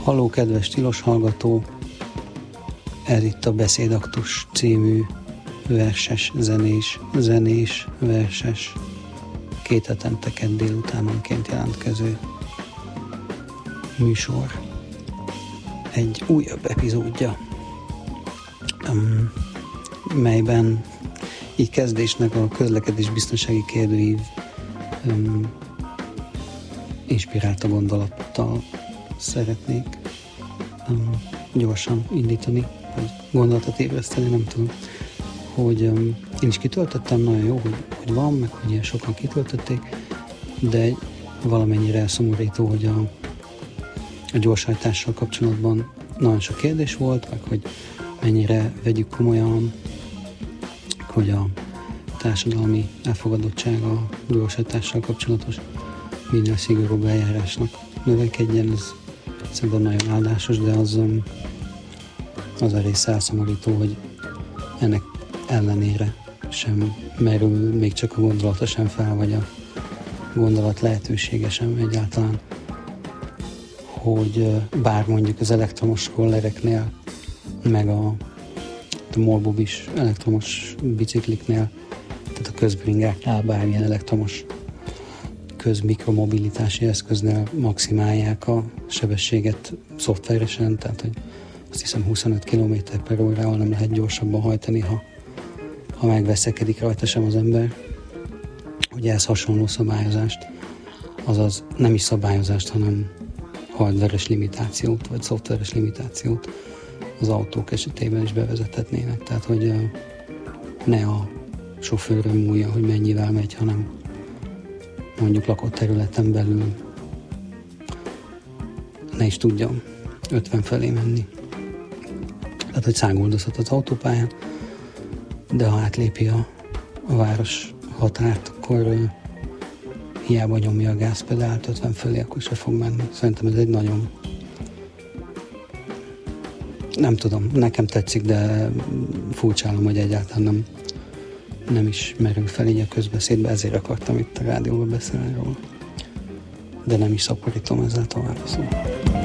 Halló, kedves tilos hallgató! Ez itt a Beszédaktus című verses, zenés, verses, 2 hetente kedd délutánonként jelentkező műsor. Egy újabb epizódja, melyben így kezdésnek a közlekedés biztonsági kérdőív inspirálta gondolattal szeretnék gyorsan indítani, vagy gondolatot ébreszteni, nem tudom, hogy én is kitöltöttem, nagyon jó, hogy van, meg hogy ilyen sokan kitöltötték, de valamennyire elszomorító, hogy a gyorshajtással kapcsolatban nagyon sok kérdés volt, meg hogy mennyire vegyük komolyan, hogy a társadalmi elfogadottság a gyorshajtással kapcsolatos minél szigorúbb eljárásnak növekedjen. Ez szerintem nagyon áldásos, de az a része elszomorító, hogy ennek ellenére sem merül még csak a gondolata sem fel, vagy a gondolat lehetősége sem egyáltalán, hogy bár mondjuk az elektromos rollereknél, meg a morbubis elektromos bicikliknél, tehát a közbringáknál, bármilyen elektromos közmikromobilitási eszköznél maximálják a sebességet szoftveresen, tehát hogy azt hiszem 25 km/h nem lehet gyorsabban hajtani, ha megveszekedik rajta sem az ember. Ugye ez hasonló szabályozást, azaz nem is szabályozást, hanem hardveres limitációt, vagy szoftveres limitációt az autók esetében is bevezethetnének. Tehát, hogy ne a sofőrön múlja, hogy mennyivel megy, hanem mondjuk lakott területen belül ne is tudjam 50 felé menni. Tehát, hogy száguldozhat az autópályán, de ha átlépi a város határt, akkor hiába nyomja a gázpedált 50 felé, akkor se fog menni. Szerintem ez egy nagyon... Nem tudom, nekem tetszik, de furcsálom, hogy egyáltalán nem is merül fel így a közbeszédbe, ezért akartam itt a rádióban beszélni róla. De nem is szaporítom ezzel tovább a szót.